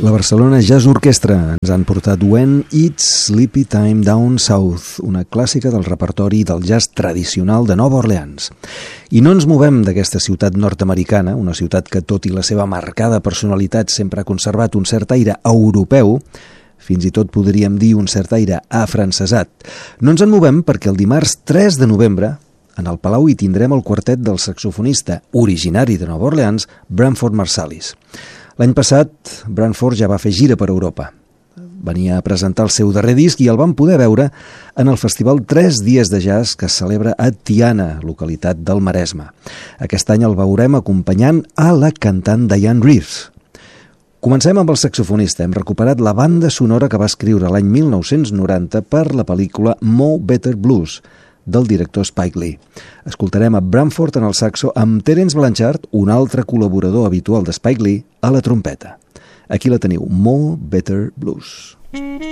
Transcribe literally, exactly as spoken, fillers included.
La Barcelona Jazz Orquestra ens han portat When It's Sleepy Time Down South, una clàssica del repertori del jazz tradicional de Nova Orleans. I no ens movem d'aquesta ciutat nord-americana, una ciutat que, tot i la seva marcada personalitat, sempre ha conservat un cert aire europeu, fins i tot podríem dir un cert aire afrancesat. No ens en movem perquè el dimarts tres de novembre, en el Palau hi tindrem el quartet del saxofonista originari de Nova Orleans, Branford Marsalis. L'any passat, Branford ja va fer gira per Europa. Venia a presentar el seu darrer disc i el vam poder veure en el festival Tres Dies de Jazz que es celebra a Tiana, localitat del Maresme. Aquest any el veurem acompanyant a la cantant Diane Reeves. Comencem amb el saxofonista. Hem recuperat la banda sonora que va escriure l'any mil nou-cents noranta per la pel·lícula Mo' Better Blues, del director Spike Lee. Escoltarem a Branford en el saxo amb Terence Blanchard, un altre col·laborador habitual de Spike Lee, a la trompeta. Aquí la teniu, Mo' Better Blues.